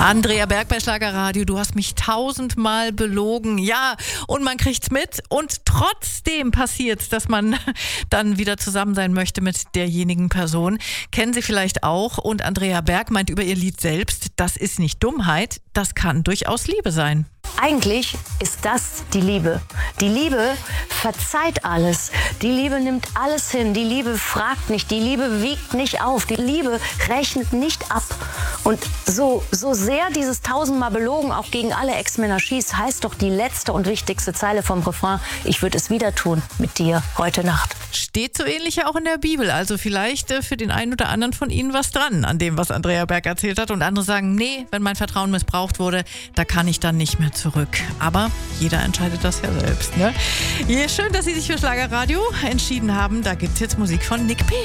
Andrea Berg bei Schlagerradio, du hast mich 1000-mal belogen. Ja, und man kriegt's mit und trotzdem passiert, dass man dann wieder zusammen sein möchte mit derjenigen Person. Kennen Sie vielleicht auch. Und Andrea Berg meint über ihr Lied selbst, das ist nicht Dummheit, das kann durchaus Liebe sein. Eigentlich ist das die Liebe. Die Liebe verzeiht alles. Die Liebe nimmt alles hin. Die Liebe fragt nicht. Die Liebe wiegt nicht auf. Die Liebe rechnet nicht ab. Und so sehr dieses 1000-mal belogen auch gegen alle Ex-Männer schießt, heißt doch die letzte und wichtigste Zeile vom Refrain: Ich würde es wieder tun mit dir heute Nacht. Steht so ähnlich ja auch in der Bibel. Also vielleicht für den einen oder anderen von Ihnen was dran an dem, was Andrea Berg erzählt hat. Und andere sagen, nee, wenn mein Vertrauen missbraucht wurde, da kann ich dann nicht mehr zurück. Aber jeder entscheidet das ja selbst. Ne? Schön, dass Sie sich für Schlagerradio entschieden haben. Da gibt es jetzt Musik von Nick P.